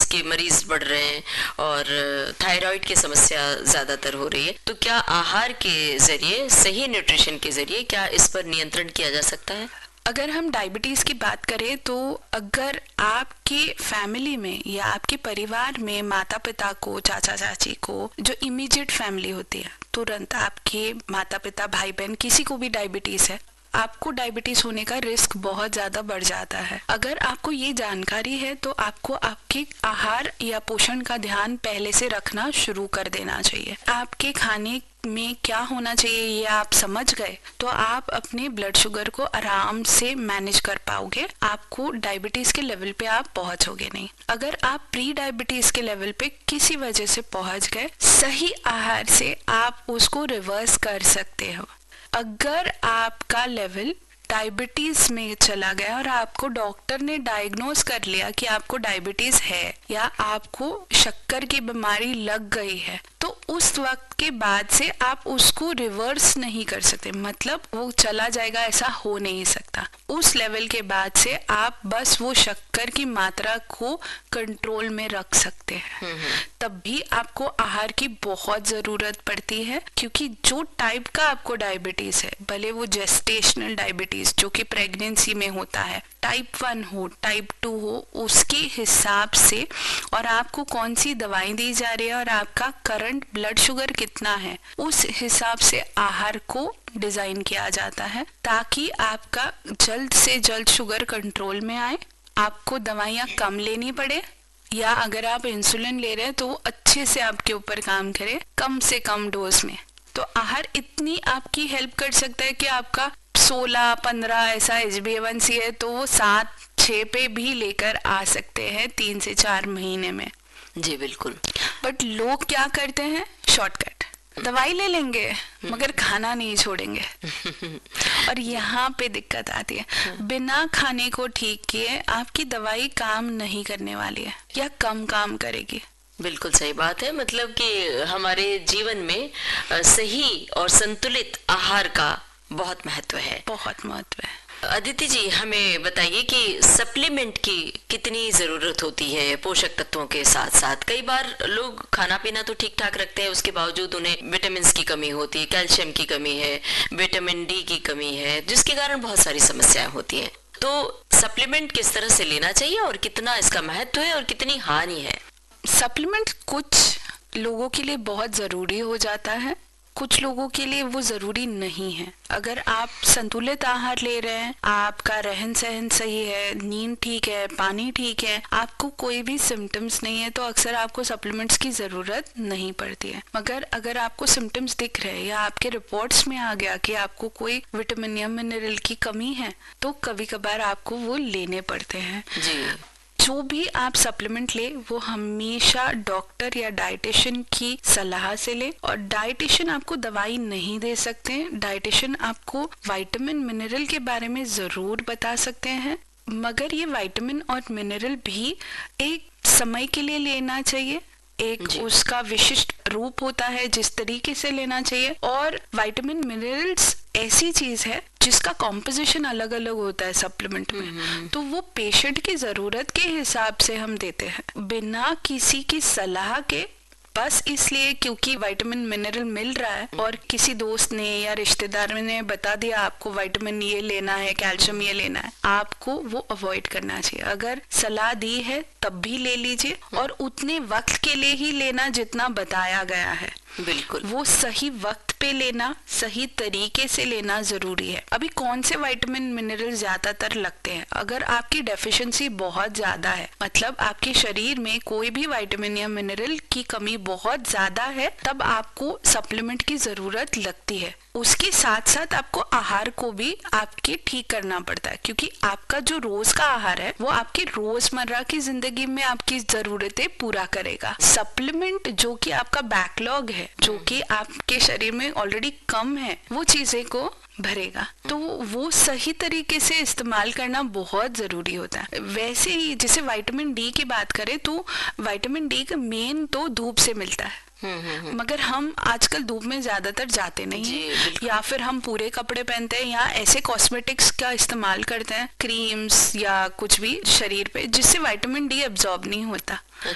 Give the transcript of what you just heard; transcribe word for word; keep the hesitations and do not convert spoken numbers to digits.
के मरीज बढ़ रहे हैं और थायराइड की समस्या ज्यादातर हो रही है, तो क्या आहार के जरिए, सही न्यूट्रिशन के जरिए क्या इस पर नियंत्रण किया जा सकता है? अगर हम डायबिटीज़ की बात करें तो अगर आपके फैमिली में या आपके परिवार में माता पिता को, चाचा चाची को, जो इमीडिएट फैमिली होती है, तुरंत आपके माता पिता, भाई बहन, किसी को भी डायबिटीज़ है, आपको डायबिटीज होने का रिस्क बहुत ज्यादा बढ़ जाता है। अगर आपको ये जानकारी है तो आपको आपके आहार या पोषण का ध्यान पहले से रखना शुरू कर देना चाहिए। आपके खाने में क्या होना चाहिए ये आप समझ गए तो आप अपने ब्लड शुगर को आराम से मैनेज कर पाओगे। आपको डायबिटीज के लेवल पे आप पहुंचोगे नहीं। अगर आप प्री डायबिटीज के लेवल पे किसी वजह से पहुंच गए, सही आहार से आप उसको रिवर्स कर सकते हो। अगर आपका लेवल डायबिटीज में चला गया और आपको डॉक्टर ने डायग्नोज कर लिया कि आपको डायबिटीज है या आपको शक्कर की बीमारी लग गई है, तो उस वक्त के बाद से आप उसको रिवर्स नहीं कर सकते, मतलब वो चला जाएगा ऐसा हो नहीं सकता। उस लेवल के बाद से आप बस वो शक्कर की मात्रा को कंट्रोल में रख सकते हैं। तब भी आपको आहार की बहुत जरूरत पड़ती है, क्योंकि जो टाइप का आपको डायबिटीज है, भले वो जेस्टेशनल डायबिटीज जो कि प्रेगनेंसी में होता है, टाइप वन हो, टाइप टू हो, उसके हिसाब से और आपको कौन सी दवाई दी जा रही है और आपका करंट ब्लड शुगर कितना है, उस हिसाब से आहार को डिजाइन किया जाता है ताकि आपका जल्द से जल्द शुगर कंट्रोल में आए, आपको दवाइयाँ कम लेनी पड़े, या अगर आप इंसुलिन ले रहे हैं तो वो अच्छे से आपके ऊपर काम करे कम से कम डोज में। तो आहार इतनी आपकी हेल्प कर सकता है कि आपका सोलह पंद्रह ऐसा एच बी ए वन सी है तो वो सात छः पे भी लेकर आ सकते हैं तीन से चार महीने में। जी बिल्कुल। बट लोग क्या करते हैं, शॉर्टकट, दवाई ले लेंगे मगर खाना नहीं छोड़ेंगे और यहाँ पे दिक्कत आती है। बिना खाने को ठीक किए आपकी दवाई काम नहीं करने वाली है या कम काम करेगी। बिल्कुल सही बात है, मतलब कि हमारे जीवन में सही और संतुलित आहार का बहुत महत्व है। बहुत महत्व है। अदिति जी, हमें बताइए कि सप्लीमेंट की कितनी जरूरत होती है पोषक तत्वों के साथ साथ? कई बार लोग खाना पीना तो ठीक ठाक रखते हैं, उसके बावजूद उन्हें विटामिन की कमी होती है, कैल्शियम की कमी है, विटामिन डी की कमी है, जिसके कारण बहुत सारी समस्याएं होती हैं। तो सप्लीमेंट किस तरह से लेना चाहिए और कितना इसका महत्व है और कितनी हानि है? सप्लीमेंट कुछ लोगों के लिए बहुत जरूरी हो जाता है, कुछ लोगों के लिए वो जरूरी नहीं है। अगर आप संतुलित आहार ले रहे हैं, आपका रहन सहन सही है, नींद ठीक है, पानी ठीक है, आपको कोई भी सिम्टम्स नहीं है, तो अक्सर आपको सप्लीमेंट्स की जरूरत नहीं पड़ती है। मगर अगर आपको सिम्टम्स दिख रहे हैं या आपके रिपोर्ट्स में आ गया कि आपको कोई विटामिन या मिनरल की कमी है, तो कभी कभार आपको वो लेने पड़ते हैं। जी। जो भी आप सप्लीमेंट ले वो हमेशा डॉक्टर या डाइटिशियन की सलाह से ले, और डाइटिशियन आपको दवाई नहीं दे सकते हैं। डाइटिशियन आपको विटामिन मिनरल के बारे में जरूर बता सकते हैं, मगर ये विटामिन और मिनरल भी एक समय के लिए लेना चाहिए। एक उसका विशिष्ट रूप होता है जिस तरीके से लेना चाहिए, और विटामिन मिनरल्स ऐसी चीज है जिसका कॉम्पोजिशन अलग अलग होता है सप्लीमेंट में, तो वो पेशेंट की जरूरत के हिसाब से हम देते हैं बिना किसी की सलाह के, बस इसलिए क्योंकि विटामिन मिनरल मिल रहा है और किसी दोस्त ने या रिश्तेदार ने बता दिया आपको विटामिन ये लेना है, कैल्शियम ये लेना है, आपको वो अवॉइड करना चाहिए। अगर सलाह दी है तब भी ले लीजिए, और उतने वक्त के लिए ही लेना जितना बताया गया है। बिल्कुल, वो सही वक्त पे लेना, सही तरीके से लेना जरूरी है। अभी कौन से विटामिन मिनरल ज्यादातर लगते हैं? अगर आपकी डेफिशिएंसी बहुत ज्यादा है, मतलब आपके शरीर में कोई भी विटामिन या मिनरल की कमी बहुत ज्यादा है, तब आपको सप्लीमेंट की जरूरत लगती है। उसके साथ साथ आपको आहार को भी आपके ठीक करना पड़ता है, क्योंकि आपका जो रोज का आहार है वो आपके रोजमर्रा की जिंदगी में आपकी जरूरतें पूरा करेगा। सप्लीमेंट जो कि आपका बैकलॉग है, जो कि आपके शरीर में ऑलरेडी कम है, वो चीजें को भरेगा। तो वो सही तरीके से इस्तेमाल करना बहुत जरूरी होता है। वैसे ही जैसे विटामिन डी की बात करें तो विटामिन डी का मेन तो धूप से मिलता है, मगर हम आजकल धूप में ज्यादातर जाते नहीं हैं, या फिर हम पूरे कपड़े पहनते हैं या ऐसे कॉस्मेटिक्स का इस्तेमाल करते हैं, क्रीम्स या कुछ भी शरीर पे, जिससे विटामिन डी एब्जॉर्ब नहीं होता।